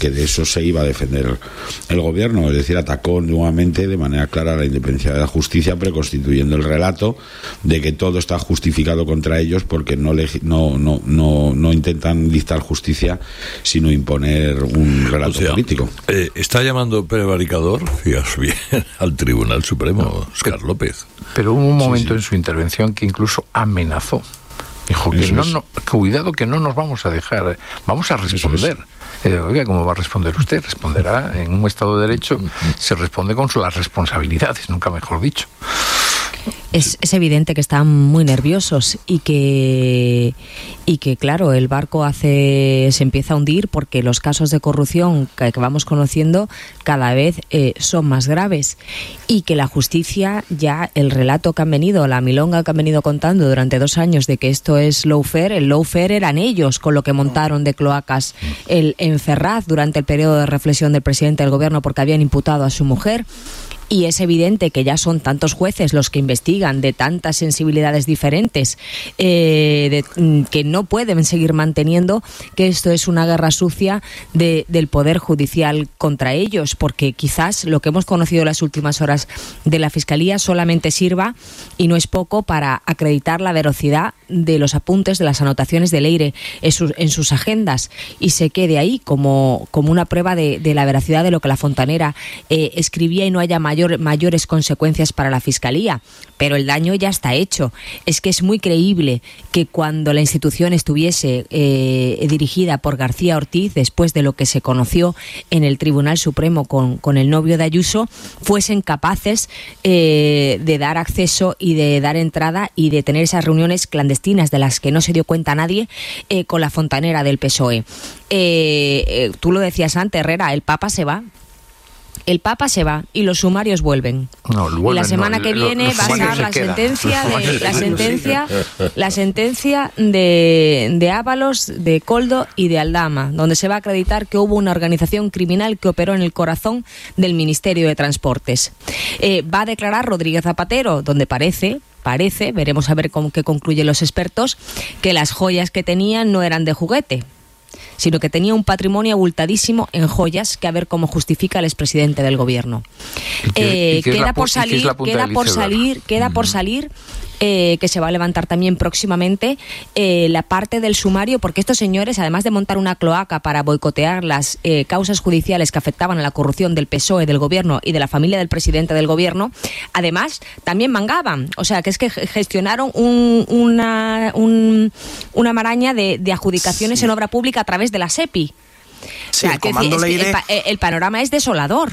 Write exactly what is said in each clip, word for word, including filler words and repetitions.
que de eso se iba a defender el gobierno, es decir, atacó nuevamente de manera clara la independencia de la justicia, preconstituyendo el relato de que todo está justificado contra ellos porque no, no, no, no, no intentan dictar justicia, sino imponer un relato o sea, político. Eh, está llamando prevaricador, fíjate bien, al Tribunal Supremo, no, Óscar López. Pero hubo un momento sí, sí. en su intervención que incluso amenazó. Dijo que no, no, cuidado que no nos vamos a dejar, vamos a responder. Eh, oiga, ¿cómo va a responder usted? Responderá en un Estado de Derecho, se responde con las responsabilidades, nunca mejor dicho. Es, es evidente que están muy nerviosos y que y que claro, el barco hace se empieza a hundir porque los casos de corrupción que, que vamos conociendo cada vez eh, son más graves y que la justicia ya el relato que han venido, la milonga que han venido contando durante dos años de que esto es lawfare, el lawfare eran ellos con lo que montaron de cloacas el, en Ferraz durante el periodo de reflexión del presidente del gobierno porque habían imputado a su mujer. Y es evidente que ya son tantos jueces los que investigan de tantas sensibilidades diferentes eh, de, que no pueden seguir manteniendo que esto es una guerra sucia de, del Poder Judicial contra ellos, porque quizás lo que hemos conocido en las últimas horas de la Fiscalía solamente sirva, y no es poco, para acreditar la veracidad de los apuntes, de las anotaciones de Leire en sus, en sus agendas, y se quede ahí como, como una prueba de, de la veracidad de lo que la Fontanera eh, escribía y no haya mayor Mayor, mayores consecuencias para la Fiscalía, pero el daño ya está hecho. Es que es muy creíble que cuando la institución estuviese eh, dirigida por García Ortiz, después de lo que se conoció en el Tribunal Supremo con, con el novio de Ayuso, fuesen capaces eh, de dar acceso y de dar entrada y de tener esas reuniones clandestinas de las que no se dio cuenta nadie eh, con la Fontanera del P S O E. Eh, eh, tú lo decías antes, Herrera, el Papa se va. El Papa se va y los sumarios vuelven. No, vuelven y la semana no, que viene lo, va a ser la sentencia, de, la sentencia, la sentencia de, de Ábalos, de Coldo y de Aldama, donde se va a acreditar que hubo una organización criminal que operó en el corazón del Ministerio de Transportes. Eh, va a declarar Rodríguez Zapatero, donde parece... Parece, veremos a ver cómo que concluyen los expertos, que las joyas que tenían no eran de juguete, sino que tenía un patrimonio abultadísimo en joyas, que a ver cómo justifica el expresidente del gobierno. Eh, queda por salir, queda por salir, queda por salir eh, que se va a levantar también próximamente eh, la parte del sumario, porque estos señores, además de montar una cloaca para boicotear las eh, causas judiciales que afectaban a la corrupción del P S O E, del gobierno y de la familia del presidente del gobierno, además también mangaban, o sea que es que gestionaron un, una, un, una maraña de, de adjudicaciones sí. en obra pública a través de la SEPI. Sí, o sea, el comando decir, Leire, el, el, el panorama es desolador.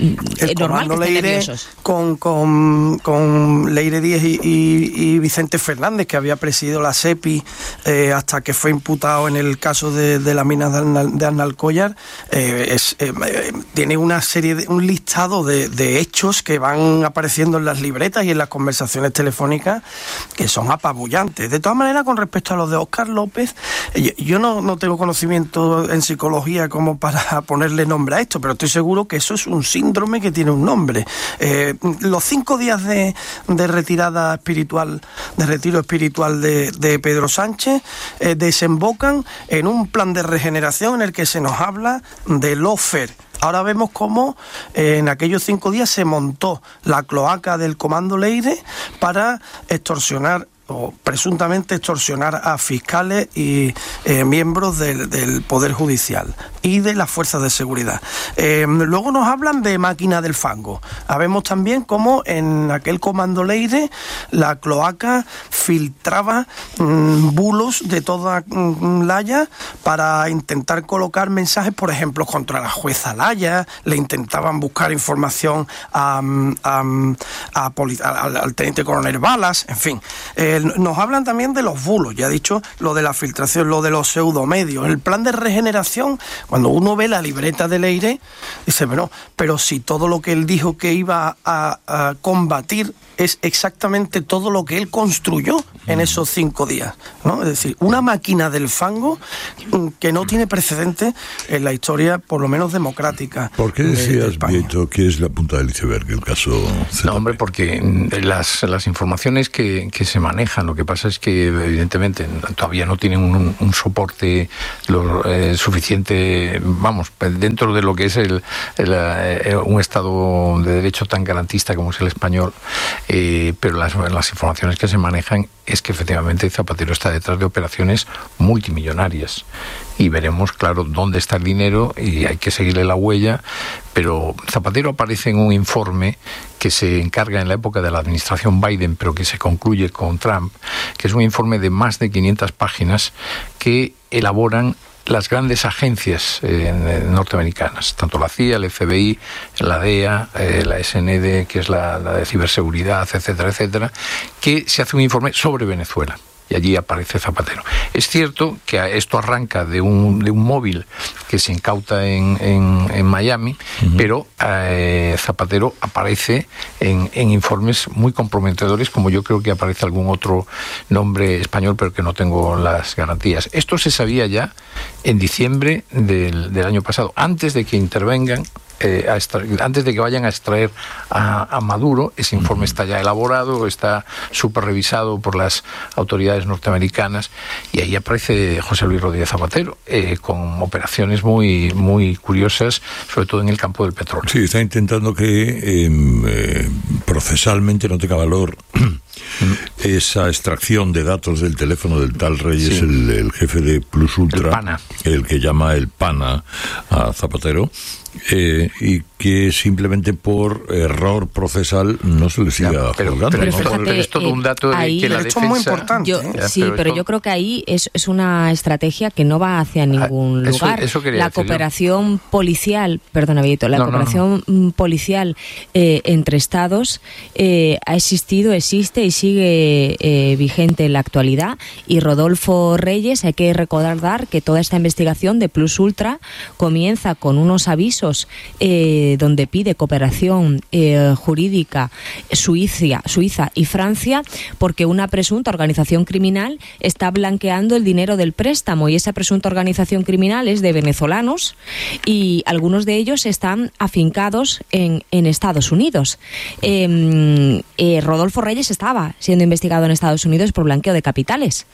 El normal comando que estén Leire nerviosos. con, con, con Leire Díez y, y, y Vicente Fernández, que había presidido la SEPI eh, hasta que fue imputado en el caso de, de la mina de, Arnal, de Arnalcollar, eh, es, eh, tiene una serie de, un listado de, de hechos que van apareciendo en las libretas y en las conversaciones telefónicas que son apabullantes. De todas maneras, con respecto a los de Óscar López, yo, yo no, no tengo conocimiento en psicología como para ponerle nombre a esto, pero estoy seguro que eso es un síndrome que tiene un nombre. Eh, los cinco días de, de retirada espiritual, de retiro espiritual de, de Pedro Sánchez, eh, desembocan en un plan de regeneración en el que se nos habla de lawfare. Ahora vemos cómo eh, en aquellos cinco días se montó la cloaca del comando Leire para extorsionar o presuntamente extorsionar a fiscales y eh, miembros del, del Poder Judicial y de las fuerzas de seguridad. Eh, luego nos hablan de máquina del fango. Vemos también cómo en aquel comando Leire la cloaca filtraba mmm, bulos de toda mmm, Laya para intentar colocar mensajes, por ejemplo, contra la jueza Laya. Le intentaban buscar información a, a, a, a, al, al teniente coronel Balas, en fin. Eh, nos hablan también de los bulos, ya he dicho lo de la filtración, lo de los pseudomedios, el plan de regeneración. Cuando uno ve la libreta de Leire, dice, bueno, pero si todo lo que él dijo que iba a, a combatir es exactamente todo lo que él construyó en esos cinco días, ¿no? Es decir, una máquina del fango que no tiene precedente en la historia, por lo menos democrática. ¿Por qué decías, Vieto, que es la punta del iceberg el caso Z P? No, hombre, porque las, las informaciones que, que se manejan manejan. Lo que pasa es que evidentemente todavía no tienen un, un soporte lo, eh, suficiente, vamos, dentro de lo que es el, el, el, un Estado de Derecho tan garantista como es el español, eh, pero las, las informaciones que se manejan es que efectivamente Zapatero está detrás de operaciones multimillonarias. Y veremos, claro, dónde está el dinero y hay que seguirle la huella. Pero Zapatero aparece en un informe que se encarga en la época de la administración Biden, pero que se concluye con Trump, que es un informe de más de quinientas páginas que elaboran las grandes agencias eh, norteamericanas, tanto la C I A, el F B I, la D E A, eh, la S N D, que es la, la de ciberseguridad, etcétera, etcétera, que se hace un informe sobre Venezuela. Y allí aparece Zapatero. Es cierto que esto arranca de un, de un móvil que se incauta en, en, en Miami, uh-huh. pero eh, Zapatero aparece en, en informes muy comprometedores, como yo creo que aparece algún otro nombre español, pero que no tengo las garantías. Esto se sabía ya en diciembre del, del año pasado, antes de que intervengan. Eh, a extraer, antes de que vayan a extraer a, a Maduro, ese informe está ya elaborado, está súper revisado por las autoridades norteamericanas, y ahí aparece José Luis Rodríguez Zapatero eh, con operaciones muy muy curiosas, sobre todo en el campo del petróleo. Sí, está intentando que eh, eh, procesalmente no tenga valor esa extracción de datos del teléfono del tal Reyes, sí. el, el jefe de Plus Ultra, el PANA, el que llama el PANA a Zapatero. Eh, y que simplemente por error procesal no se le siga ya, pero, juzgando. Pero, ¿no? fíjate, pero es todo un dato de ahí, que la defensa... Es muy importante. Yo, ¿eh? ya, sí, pero, pero esto... yo creo que ahí es, es una estrategia que no va hacia ningún ah, eso, lugar. Eso la cooperación yo. policial, perdona, Benito, la no, cooperación no, no. policial eh, entre Estados eh, ha existido, existe y sigue eh, vigente en la actualidad. Y Rodolfo Reyes, hay que recordar que toda esta investigación de Plus Ultra comienza con unos avisos eh, donde pide cooperación eh, jurídica Suiza, Suiza y Francia, porque una presunta organización criminal está blanqueando el dinero del préstamo, y esa presunta organización criminal es de venezolanos y algunos de ellos están afincados en, en Estados Unidos. Eh, eh, Rodolfo Reyes estaba siendo investigado en Estados Unidos por blanqueo de capitales.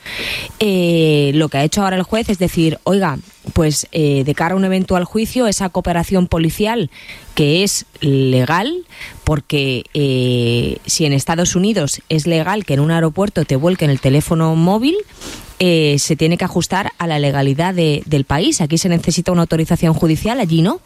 Eh, lo que ha hecho ahora el juez es decir, oiga, pues eh, de cara a un eventual juicio, esa cooperación policial que es legal, porque eh, si en Estados Unidos es legal que en un aeropuerto te vuelquen el teléfono móvil, eh, se tiene que ajustar a la legalidad de, del país. Aquí se necesita una autorización judicial, allí no.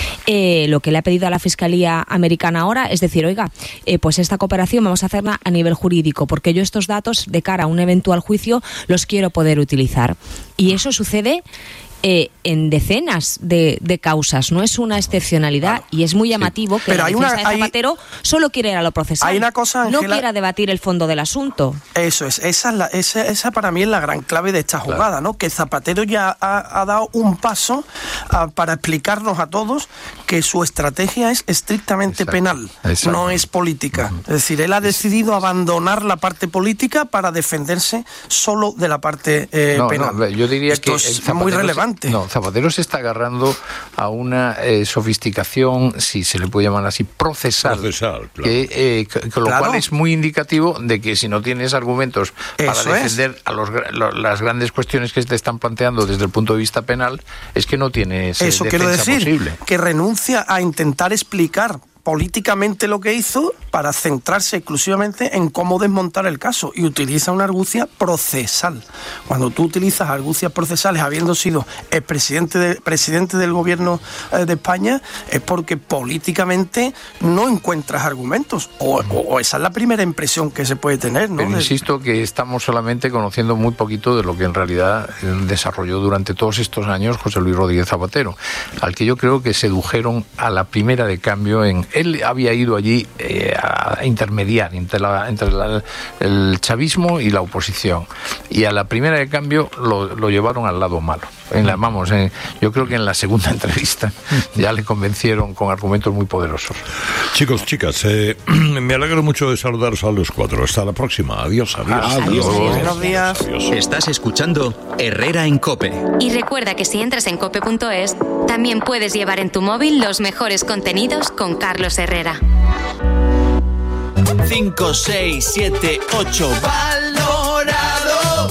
Eh, lo que le ha pedido a la Fiscalía americana ahora es decir, oiga, eh, pues esta cooperación vamos a hacerla a nivel jurídico, porque yo estos datos de cara a un eventual juicio los quiero poder utilizar. Y eso sucede Eh, en decenas de, de causas, no es una excepcionalidad, y es muy llamativo sí. que Pero la defensa una, de Zapatero hay, solo quiere ir a lo procesal, hay una cosa, Angela, no quiera debatir el fondo del asunto. Eso es, esa, es la, esa, esa para mí es la gran clave de esta jugada, claro. ¿no? Que Zapatero ya ha, ha dado un paso a, para explicarnos a todos que su estrategia es estrictamente Exacto. penal, Exacto. no es política. Uh-huh. Es decir, él ha decidido abandonar la parte política para defenderse solo de la parte eh, no, penal. No, yo diría Esto que es muy relevante. No, Zapatero se está agarrando a una eh, sofisticación, si se le puede llamar así, procesal, procesal claro. que, eh, que, que lo claro. cual es muy indicativo de que si no tienes argumentos para Eso defender es. a los, lo, las grandes cuestiones que te están planteando desde el punto de vista penal, es que no tienes eh, Eso defensa quiero decir, posible. Que renuncia a intentar explicar políticamente lo que hizo para centrarse exclusivamente en cómo desmontar el caso, y utiliza una argucia procesal. Cuando tú utilizas argucias procesales habiendo sido el presidente, de, presidente del gobierno eh, de España, es porque políticamente no encuentras argumentos, o, o, o esa es la primera impresión que se puede tener, ¿no? Pero insisto que estamos solamente conociendo muy poquito de lo que en realidad desarrolló durante todos estos años José Luis Rodríguez Zapatero, al que yo creo que sedujeron a la primera de cambio en... Él había ido allí eh, a intermediar entre, la, entre la, el chavismo y la oposición, y a la primera de cambio lo, lo llevaron al lado malo. En la, vamos, en, yo creo que en la segunda entrevista ya le convencieron con argumentos muy poderosos. Chicos, chicas, eh, me alegro mucho de saludaros a los cuatro. Hasta la próxima. Adiós, adiós. Adiós. Adiós. Buenos días. Adiós. Estás escuchando Herrera en COPE. Y recuerda que si entras en cope punto es, también puedes llevar en tu móvil los mejores contenidos con Carlos Herrera. cinco, seis, siete, ocho, valor.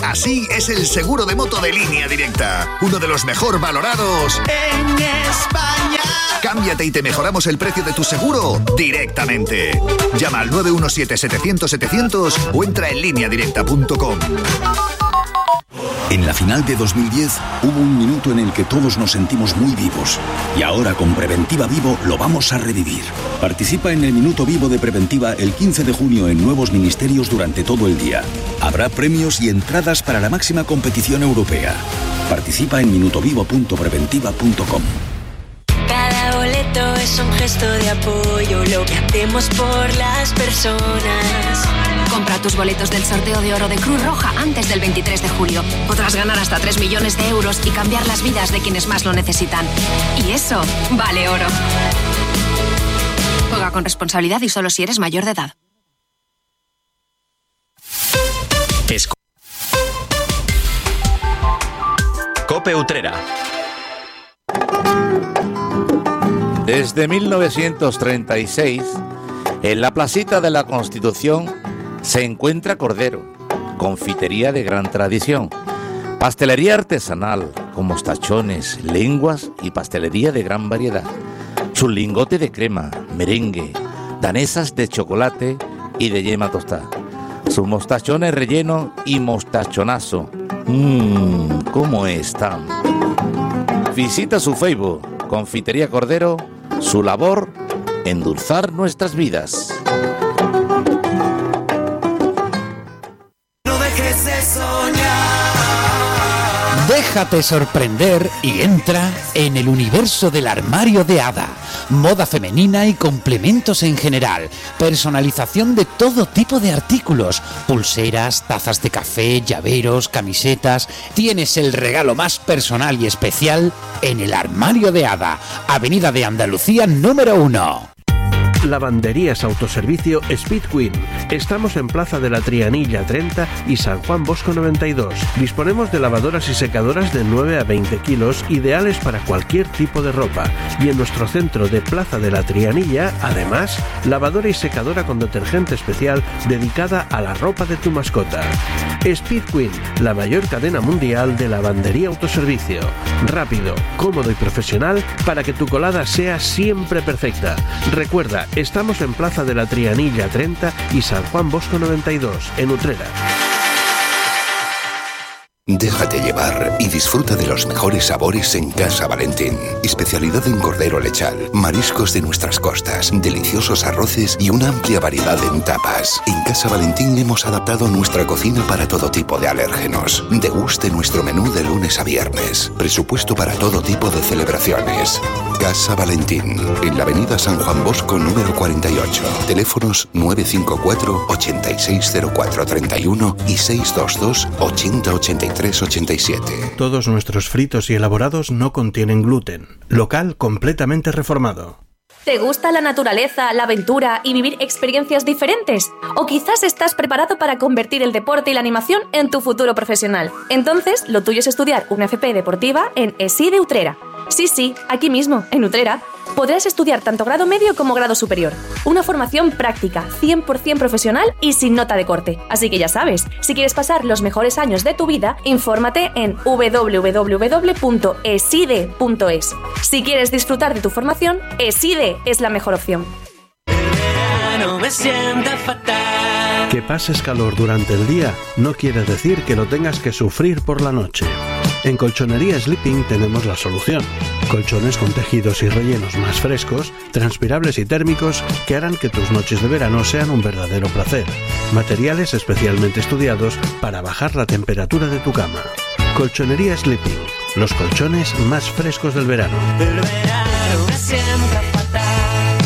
Así es el seguro de moto de Línea Directa, uno de los mejor valorados en España. Cámbiate y te mejoramos el precio de tu seguro directamente. Llama al nueve uno siete, setecientos, setecientos o entra en línea directa punto com. En la final de dos mil diez hubo un minuto en el que todos nos sentimos muy vivos. Y ahora con Preventiva Vivo lo vamos a revivir. Participa en el Minuto Vivo de Preventiva el quince de junio en nuevos ministerios durante todo el día. Habrá premios y entradas para la máxima competición europea. Participa en minutovivo punto preventiva punto com. Cada boleto es un gesto de apoyo, lo que hacemos por las personas. Compra tus boletos del sorteo de oro de Cruz Roja antes del veintitrés de julio. Podrás ganar hasta tres millones de euros y cambiar las vidas de quienes más lo necesitan. Y eso vale oro. Juega con responsabilidad y solo si eres mayor de edad. Esco- Cope Utrera. Desde mil novecientos treinta y seis, en la placita de la Constitución se encuentra Cordero, confitería de gran tradición, pastelería artesanal con mostachones, lenguas y pastelería de gran variedad, su lingote de crema, merengue, danesas de chocolate y de yema tostada, sus mostachones relleno y mostachonazo. Mmm, ¿cómo están? Visita su Facebook, Confitería Cordero, su labor, endulzar nuestras vidas. No dejes de soñar. Déjate sorprender y entra en el universo del armario de Ada. Moda femenina y complementos en general. Personalización de todo tipo de artículos. Pulseras, tazas de café, llaveros, camisetas. Tienes el regalo más personal y especial en el armario de Ada. Avenida de Andalucía número uno. Lavanderías Autoservicio Speed Queen. Estamos en Plaza de la Trianilla treinta y San Juan Bosco noventa y dos. Disponemos de lavadoras y secadoras de nueve a veinte kilos, ideales para cualquier tipo de ropa. Y en nuestro centro de Plaza de la Trianilla, además, lavadora y secadora con detergente especial dedicada a la ropa de tu mascota. Speed Queen, la mayor cadena mundial de lavandería autoservicio. Rápido, cómodo y profesional para que tu colada sea siempre perfecta. Recuerda, estamos en Plaza de la Trianilla treinta y San Juan Bosco noventa y dos, en Utrera. Déjate llevar y disfruta de los mejores sabores en Casa Valentín. Especialidad en cordero lechal, mariscos de nuestras costas, deliciosos arroces y una amplia variedad en tapas. En Casa Valentín hemos adaptado nuestra cocina para todo tipo de alérgenos. Deguste nuestro menú de lunes a viernes. Presupuesto para todo tipo de celebraciones. Casa Valentín, en la avenida San Juan Bosco número cuarenta y ocho. Teléfonos nueve cinco cuatro, ocho seis cero cuatro tres uno y seis dos dos, ochenta ochenta y tres ochenta y siete. Todos nuestros fritos y elaborados no contienen gluten. Local completamente reformado. ¿Te gusta la naturaleza, la aventura y vivir experiencias diferentes? ¿O quizás estás preparado para convertir el deporte y la animación en tu futuro profesional? Entonces, lo tuyo es estudiar una F P deportiva en ESI de Utrera. Sí, sí, aquí mismo, en Utrera, podrás estudiar tanto grado medio como grado superior. Una formación práctica, cien por ciento profesional y sin nota de corte. Así que ya sabes, si quieres pasar los mejores años de tu vida, infórmate en doble u doble u doble u punto eside punto es. Si quieres disfrutar de tu formación, ESIDE es la mejor opción. No me sienta fatal. Que pases calor durante el día no quiere decir que lo tengas que sufrir por la noche. En Colchonería Sleeping tenemos la solución. Colchones con tejidos y rellenos más frescos, transpirables y térmicos que harán que tus noches de verano sean un verdadero placer. Materiales especialmente estudiados para bajar la temperatura de tu cama. Colchonería Sleeping, los colchones más frescos del verano. El verano me sienta fatal.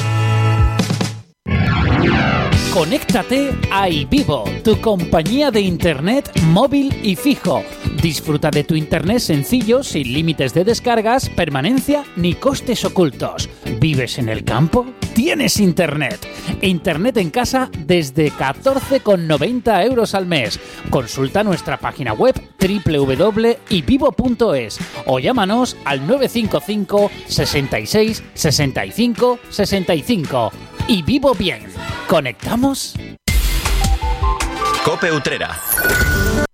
Conéctate a iVivo, tu compañía de internet móvil y fijo. Disfruta de tu internet sencillo, sin límites de descargas, permanencia ni costes ocultos. ¿Vives en el campo? ¡Tienes internet! Internet en casa desde catorce con noventa euros al mes. Consulta nuestra página web doble u doble u doble punto ivivo punto es o llámanos al nueve cinco cinco, sesenta y seis, sesenta y cinco, sesenta y cinco. Y vivo bien. ¿Conectamos? Cope Utrera.